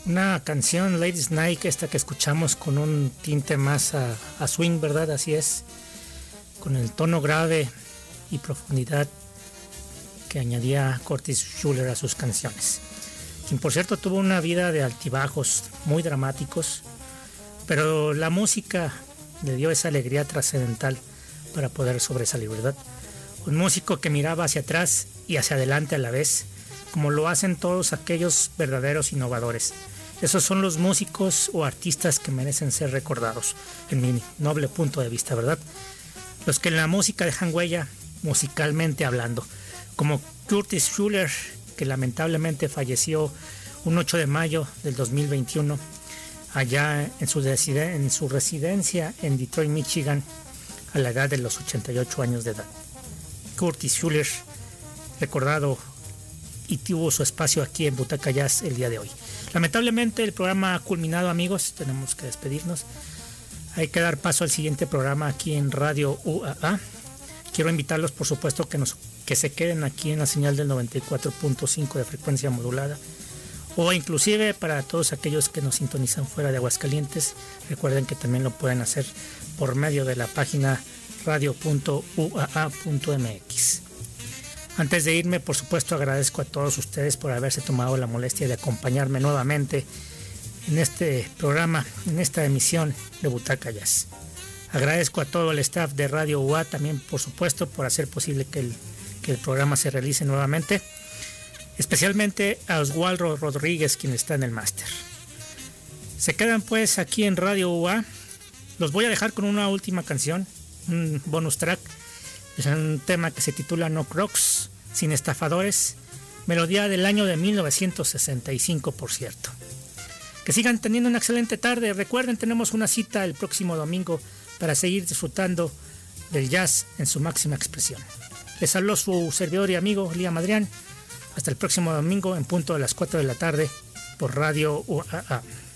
Una canción, Lady Snake, esta que escuchamos con un tinte más a swing, ¿verdad? Así es, con el tono grave y profundidad que añadía Curtis Schuller a sus canciones, quien por cierto tuvo una vida de altibajos muy dramáticos, pero la música le dio esa alegría trascendental para poder sobresalir, ¿verdad? Un músico que miraba hacia atrás y hacia adelante a la vez, como lo hacen todos aquellos verdaderos innovadores. Esos son los músicos o artistas que merecen ser recordados, en mi noble punto de vista, ¿verdad? Los que en la música dejan huella, musicalmente hablando, como Curtis Schuller, que lamentablemente falleció un 8 de mayo del 2021, allá en su residencia en Detroit, Michigan, a la edad de los 88 años de edad. Curtis Schuller, recordado y tuvo su espacio aquí en Butaca Jazz el día de hoy. Lamentablemente el programa ha culminado, amigos, tenemos que despedirnos. Hay que dar paso al siguiente programa aquí en Radio UAA. Quiero invitarlos, por supuesto, que se queden aquí en la señal del 94.5 de frecuencia modulada, o inclusive para todos aquellos que nos sintonizan fuera de Aguascalientes, recuerden que también lo pueden hacer por medio de la página radio.uaa.mx. Antes de irme, por supuesto, agradezco a todos ustedes por haberse tomado la molestia de acompañarme nuevamente en este programa, en esta emisión de Butaca Jazz. Agradezco a todo el staff de Radio UA también, por supuesto, por hacer posible que el programa se realice nuevamente. Especialmente a Oswaldo Rodríguez, quien está en el máster. Se quedan pues aquí en Radio UA. Los voy a dejar con una última canción, un bonus track. Es un tema que se titula No Crocs, Sin Estafadores, melodía del año de 1965, por cierto. Que sigan teniendo una excelente tarde. Recuerden, tenemos una cita el próximo domingo para seguir disfrutando del jazz en su máxima expresión. Les habló su servidor y amigo Liam Adrián. Hasta el próximo domingo en punto de las 4 de la tarde por Radio UAA.